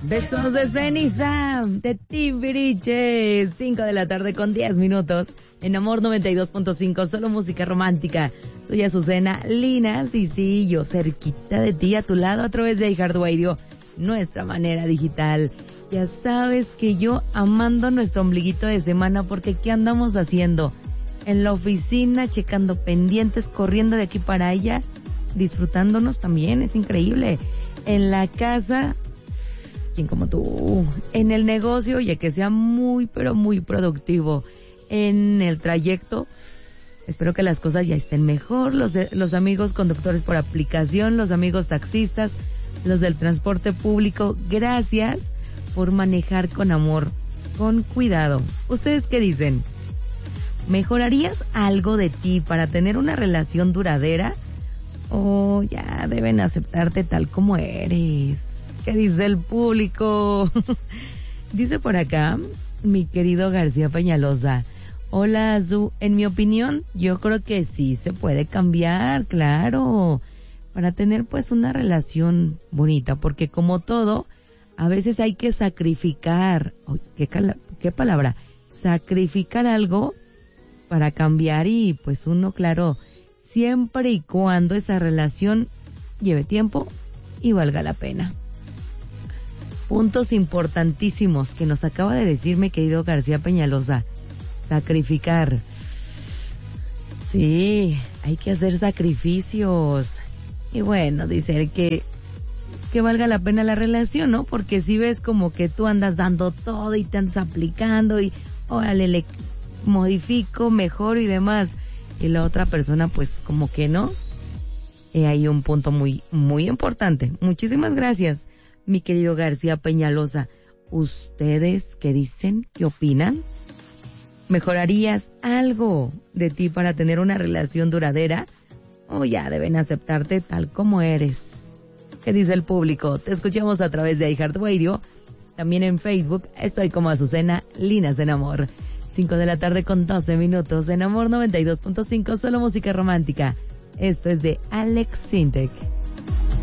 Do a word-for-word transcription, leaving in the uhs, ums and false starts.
Besos de ceniza de Timbiriche. cinco de la tarde con diez minutos. En Amor noventa y dos punto cinco, solo música romántica. Soy Azucena Linas y sí, yo cerquita de ti, a tu lado, a través de iHeartRadio, nuestra manera digital. Ya sabes que yo amando nuestro ombliguito de semana, porque ¿qué andamos haciendo? En la oficina, checando pendientes, corriendo de aquí para allá, disfrutándonos también, es increíble. En la casa, ¿quién como tú? En el negocio, ya que sea muy, pero muy productivo. En el trayecto, espero que las cosas ya estén mejor. Los, de, los amigos conductores por aplicación, los amigos taxistas, los del transporte público, gracias por manejar con amor, con cuidado. ¿Ustedes qué dicen? ¿Mejorarías algo de ti para tener una relación duradera? ¿O ya deben aceptarte tal como eres? ¿Qué dice el público? Dice por acá mi querido García Peñalosa: hola Azu, en mi opinión yo creo que sí se puede cambiar, claro, para tener pues una relación bonita, porque como todo, a veces hay que sacrificar, oh, ¿qué, cala, qué palabra? Sacrificar algo para cambiar, y pues uno, claro, siempre y cuando esa relación lleve tiempo y valga la pena. Puntos importantísimos que nos acaba de decir mi querido García Peñalosa. Sacrificar. Sí, hay que hacer sacrificios. Y bueno, dice él que que valga la pena la relación, ¿no? Porque si ves como que tú andas dando todo y te andas aplicando y órale, le modifico, mejor y demás, y la otra persona pues como que no. Y hay un punto muy, muy importante. Muchísimas gracias, mi querido García Peñalosa. ¿Ustedes qué dicen? ¿Qué opinan? ¿Mejorarías algo de ti para tener una relación duradera? ¿O ya deben aceptarte tal como eres? ¿Qué dice el público? Te escuchamos a través de iHeartRadio. También en Facebook estoy como Azucena Linas en Amor. cinco de la tarde con doce minutos en Amor noventa y dos punto cinco, solo música romántica. Esto es de Alex Sintek.